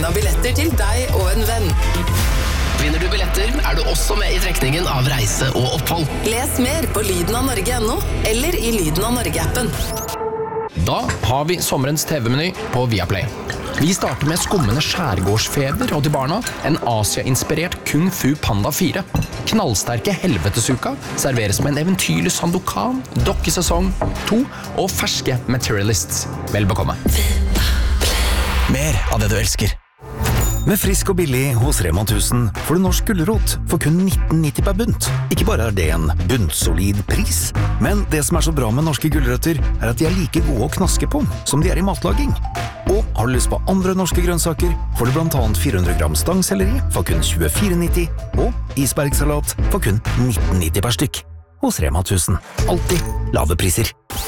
vinne billetter til deg og en venn. Vinner du billetter, du også med i trekningen av reise og opphold. Les mer på lydenavnorge.no eller i Lyden av Norge-appen. Da har vi sommerens TV-meny på Viaplay. Vi starter med skummende skjærgårdsfeber og til barna en Asia-inspirert Kung Fu Panda 4. Knallsterke helvetesuka serveres med en eventyrlig Sandokan, dokkesesong 2 og ferske Materialists. Vel bekomme. Mer av det du elsker. Med frisk og billig hos Rema 1000 får du norsk gulrot for kun 19,90 per bunt. Ikke bare det en buntsolid pris, men det som så bra med norske gulrøtter at de like gode å knaske på som de i matlaging. Og har du lyst på andre norske grønnsaker, får du blant annet 400 gram stangselleri for kun 24,90 og isbergsalat for kun 19,90 per stykk. Hos Rema 1000. Alltid lave priser.